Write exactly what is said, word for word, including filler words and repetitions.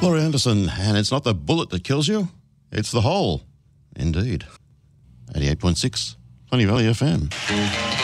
Laurie Anderson, and it's not the bullet that kills you, it's the hole. Indeed. eighty-eight point six, Plenty Valley F M.